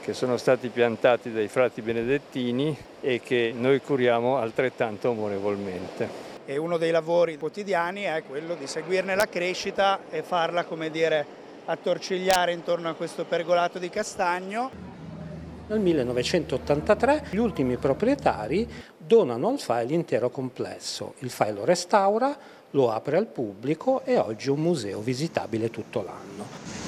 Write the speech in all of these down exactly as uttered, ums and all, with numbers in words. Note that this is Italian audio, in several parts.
che sono stati piantati dai frati benedettini e che noi curiamo altrettanto amorevolmente. E uno dei lavori quotidiani è quello di seguirne la crescita e farla, come dire, attorcigliare intorno a questo pergolato di castagno. Nel millenovecentottantatré gli ultimi proprietari donano al F A I l'intero complesso. Il F A I lo restaura, lo apre al pubblico e oggi è un museo visitabile tutto l'anno.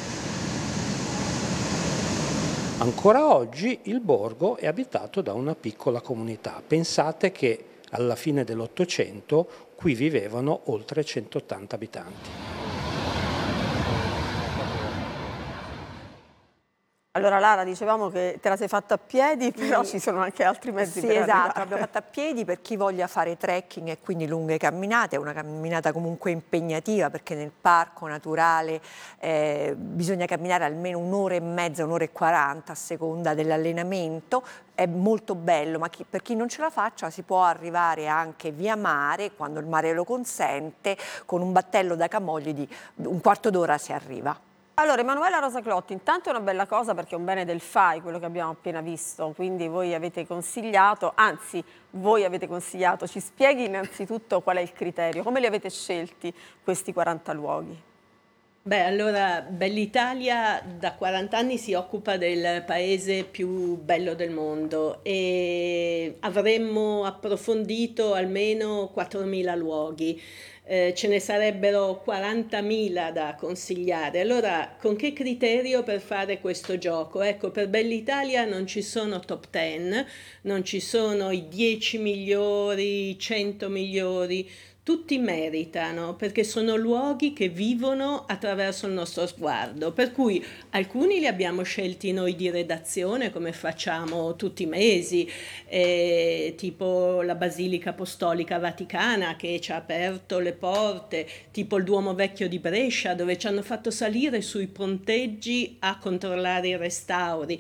Ancora oggi il borgo è abitato da una piccola comunità. Pensate che alla fine dell'Ottocento qui vivevano oltre centottanta abitanti. Allora Lara, dicevamo che te la sei fatta a piedi, però sì, ci sono anche altri mezzi sì, per esatto, arrivare. l'abbiamo fatta a piedi per chi voglia fare trekking e quindi lunghe camminate, è una camminata comunque impegnativa perché nel parco naturale eh, bisogna camminare almeno un'ora e mezza, un'ora e quaranta a seconda dell'allenamento. È molto bello, ma chi, per chi non ce la faccia si può arrivare anche via mare, quando il mare lo consente, con un battello da Camogli di un quarto d'ora si arriva. Allora, Emanuela Rosaclotti, intanto è una bella cosa perché è un bene del F A I, quello che abbiamo appena visto, quindi voi avete consigliato, anzi, voi avete consigliato, ci spieghi innanzitutto qual è il criterio, come li avete scelti questi quaranta luoghi? Beh, allora, Bellitalia da quaranta anni si occupa del paese più bello del mondo e avremmo approfondito almeno quattromila luoghi. Eh, ce ne sarebbero quarantamila da consigliare. Allora, con che criterio per fare questo gioco? Ecco, per Bellitalia non ci sono top dieci, non ci sono i dieci migliori, i cento migliori, tutti meritano perché sono luoghi che vivono attraverso il nostro sguardo, per cui alcuni li abbiamo scelti noi di redazione come facciamo tutti i mesi, eh, tipo la Basilica Apostolica Vaticana che ci ha aperto le porte, tipo il Duomo Vecchio di Brescia dove ci hanno fatto salire sui ponteggi a controllare i restauri.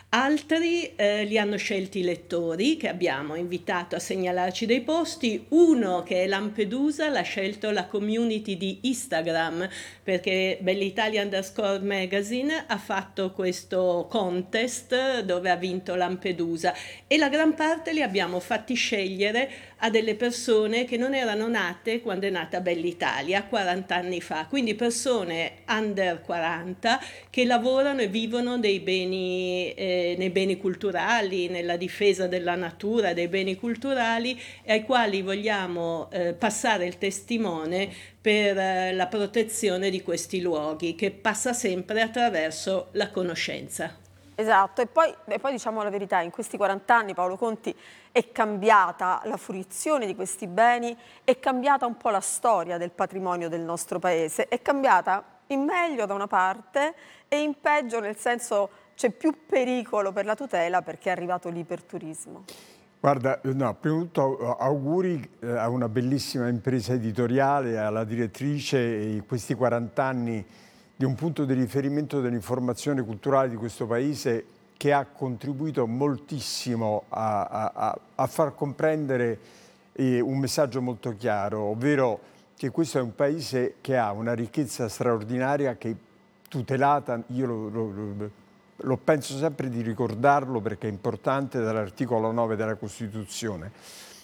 Altri eh, li hanno scelti i lettori che abbiamo invitato a segnalarci dei posti. Uno che è Lampedusa l'ha scelto la community di Instagram perché Bellitalia underscore magazine ha fatto questo contest dove ha vinto Lampedusa e la gran parte li abbiamo fatti scegliere a delle persone che non erano nate quando è nata Bellitalia quaranta anni fa, quindi persone under quaranta che lavorano e vivono dei beni eh, nei beni culturali, nella difesa della natura, dei beni culturali e ai quali vogliamo eh, passare il testimone per eh, la protezione di questi luoghi che passa sempre attraverso la conoscenza. Esatto, e poi, e poi diciamo la verità, in questi quaranta anni Paolo Conti è cambiata la fruizione di questi beni, è cambiata un po' la storia del patrimonio del nostro paese, è cambiata in meglio da una parte e in peggio nel senso c'è più pericolo per la tutela perché è arrivato l'iperturismo. Guarda, no, prima di tutto auguri a una bellissima impresa editoriale, alla direttrice e questi quaranta anni di un punto di riferimento dell'informazione culturale di questo paese che ha contribuito moltissimo a, a, a far comprendere eh, un messaggio molto chiaro, ovvero che questo è un paese che ha una ricchezza straordinaria che è tutelata, io lo, lo, lo penso sempre di ricordarlo perché è importante, dall'articolo nove della Costituzione,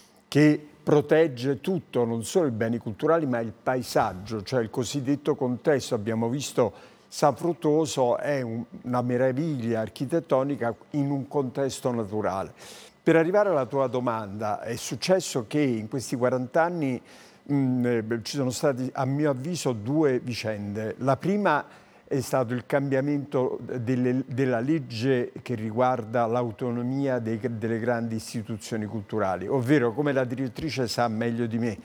che protegge tutto, non solo i beni culturali, ma il paesaggio, cioè il cosiddetto contesto. Abbiamo visto San Fruttuoso è un, una meraviglia architettonica in un contesto naturale. Per arrivare alla tua domanda, è successo che in questi quaranta anni mh, ci sono stati, a mio avviso, due vicende. La prima è stato il cambiamento delle, della legge che riguarda l'autonomia delle grandi istituzioni culturali, ovvero, come la direttrice sa meglio di me,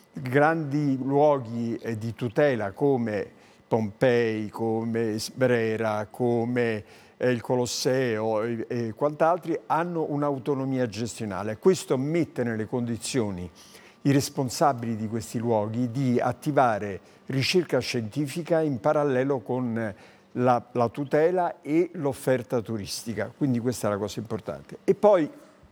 grandi luoghi di tutela come Pompei, come Brera, come il Colosseo e, e quant'altri hanno un'autonomia gestionale. Questo mette nelle condizioni i responsabili di questi luoghi di attivare ricerca scientifica in parallelo con la, la tutela e l'offerta turistica, quindi questa è la cosa importante. E poi,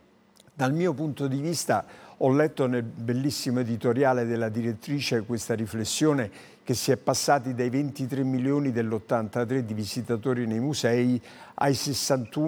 dal mio punto di vista, ho letto nel bellissimo editoriale della direttrice questa riflessione che si è passati dai ventitré milioni dell'ottantatré di visitatori nei musei ai sessantuno